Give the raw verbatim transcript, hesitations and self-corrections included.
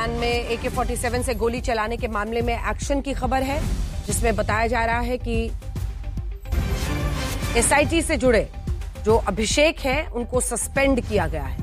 Van में ए के forty seven से गोली चलाने के मामले में एक्शन की खबर है, जिसमें बताया जा रहा है कि एस आई टी से जुड़े जो अभिषेक हैं उनको सस्पेंड किया गया है।